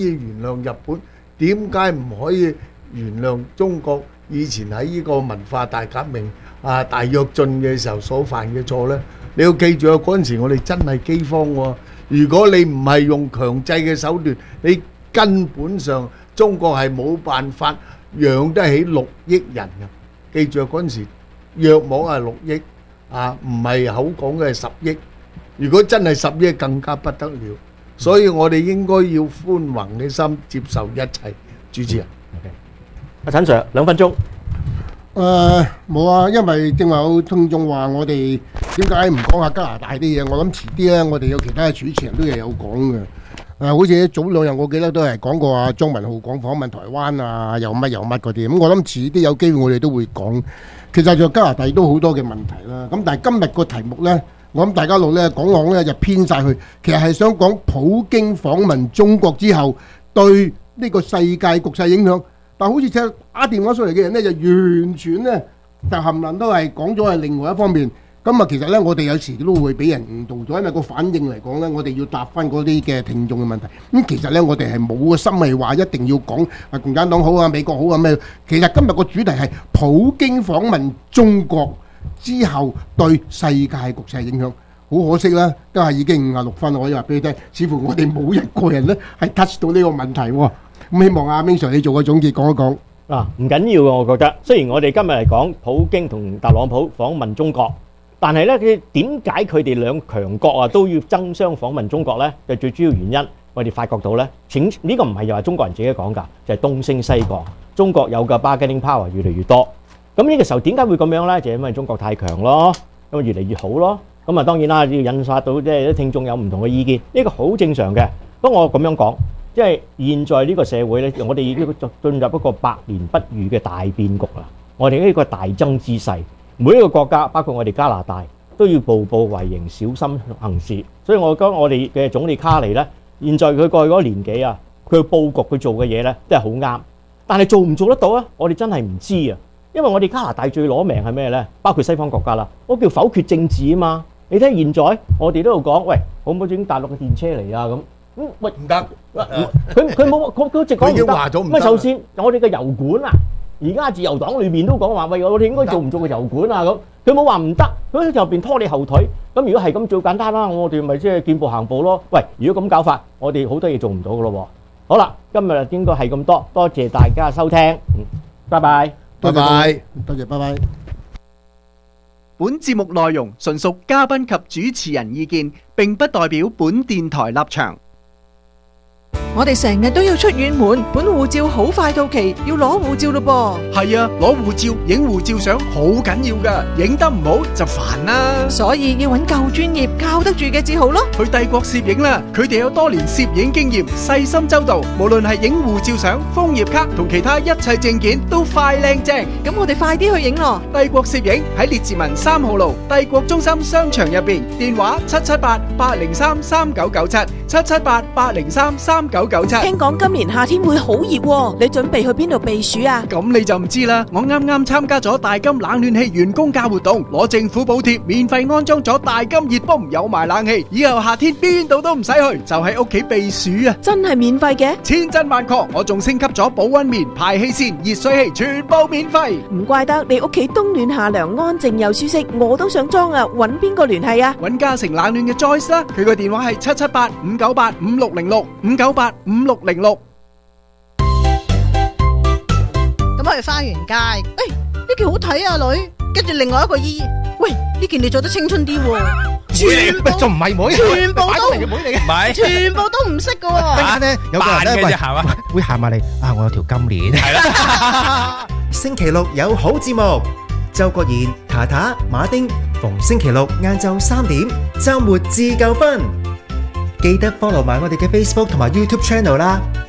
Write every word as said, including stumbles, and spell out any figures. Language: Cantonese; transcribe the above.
原諒日本，點解唔可以原諒中國以前喺呢個文化大革命啊大躍進嘅時候所犯嘅錯呢？你要記住啊，嗰陣時我哋真係饑荒喎。如果你唔係用強制嘅手段，你根本上中國係冇辦法養得起六億人嘅。記住啊，嗰陣時約莫係六億啊，唔係口講嘅係十億。如果真係十億更加不得了。所以我哋應該要寬宏嘅心接受一切。主持人， 阿陳 Sir 兩分鐘。 誒冇啊，因為正話有聽眾話我哋點解唔講下加拿大啲嘢？我諗遲啲咧，我哋有其他嘅主持人都係有講嘅。誒，好似早兩日我記得都係講過阿莊文浩講訪問台灣啊，又乜又乜嗰啲。咁我諗遲啲有機會我哋都會講。其實就加拿大都好多嘅問題啦。咁但係今日個題目咧，我諗大家路咧講講咧就偏晒去，其實係想講普京訪問中國之後對呢個世界局勢影響。但好似聽打電話上嚟嘅人咧，就完全咧就冚唪唥都係講咗係另外一方面。咁啊，其實咧我哋有時都會俾人誤導咗，因為個反應嚟講咧，我哋要答翻嗰啲嘅聽眾嘅問題。咁其實咧，我哋係冇個心係話一定要講啊共產黨好啊、美國好啊咩。其實今日個主題係普京訪問中國之後對世界局勢影響。好可惜啦，都係已經五十六分，我可以話俾你聽，似乎我哋冇一個人咧係 touch 到呢個問題喎。咁希望阿 Ming Sir 你做個總結講一講。 嗱，唔緊要嘅，我覺得。雖然我哋今日嚟講普京同特朗普訪問中國，但係咧，佢點解佢哋兩強國啊都要爭相訪問中國咧？就最主要原因，我哋發覺到咧，請呢個唔係又係中國人自己講㗎，就係東升西降。中國有嘅 bargaining power 越嚟越多。咁呢個時候點解會咁樣咧？就係因為中國太強咯，咁啊越嚟越好咯。咁啊當然啦，要引發到即係啲聽眾有唔同嘅意見，呢個好正常嘅。不過我咁樣講。即係現在呢個社會咧，我哋已經進入一個百年不遇嘅大變局啦。我哋呢個大爭之勢，每一個國家，包括我哋加拿大，都要步步為營，小心行事。所以我覺得我哋嘅總理卡尼咧，現在佢過去嗰個年紀啊，佢嘅佈局佢做嘅嘢咧，都係好啱。但係做唔做得到啊？我哋真係唔知啊。因為我哋加拿大最攞命係咩咧？包括西方國家啦，我叫否決政治啊嘛。你睇現在我哋都度講，喂，可唔可以整大陸嘅電車嚟啊？咁咁喂唔得，佢佢冇佢佢直講唔得。咁啊，就算我哋嘅油管啊，而家自由黨裏面都講話，喂，我哋應該做唔做個油管啊？咁佢冇話唔得，佢喺入邊拖你後腿。咁如果係咁最簡單啦，我哋咪即係見步行步咯。喂，如果咁搞法，我哋好多嘢做唔到噶咯喎。好啦，今日應該係咁多，多謝大家收聽，嗯，拜拜， 拜拜， 多謝，拜拜。 本節目內容純屬嘉賓及主持人意見，並不代表本電台立場。 我哋成日都要出遠門，本護照好快到期，要攞護照咯噃。 係啊，攞護照、影護照相好緊要噶，影得唔好就煩啦。 所以要揾夠專業、靠得住嘅至好咯。 去帝國攝影啦，佢哋有多年攝影經驗，細心周到，無論係影護照相、楓葉卡同其他一切證件都快靚正。 咁我哋快啲去影咯。 帝國攝影喺列治文三號路帝國中心商場入邊，電話七七八八零三三九九七七七八八零三三九九七。 聽講今年夏天會好熱喎，你準備去邊度避暑啊？ 咁你就唔知啦。我啱啱參加咗大金冷暖氣員工價活動，攞政府補貼，免費安裝咗大金熱泵，有埋冷氣，以後夏天邊度都唔使去，就喺屋企避暑啊！ 真係免費嘅？ 千真萬確，我仲升級咗保溫棉、排氣扇、熱水器，全部免費。 唔怪得你屋企冬暖夏涼，安靜又舒適，我都想裝啊！揾邊個聯繫啊？ 揾嘉誠冷暖嘅 Joyce 啦，佢個電話係七七八五九八五六零六五九八五六零六。 咁去花園街，誒呢件好睇啊女，跟住另外一個姨，喂呢件你做得青春啲喎，全部仲唔係妹， 全部都妹嚟嘅，唔係， 全部都唔識嘅喎。 陣間咧有個人咧喂會行埋嚟啊，我有條金鏈，係啦。 星期六有好節目，周國賢、塔塔、馬丁，逢星期六晏晝三點，週末至夠分。記得 follow 埋我哋嘅 Facebook 同埋 YouTube channel 啦。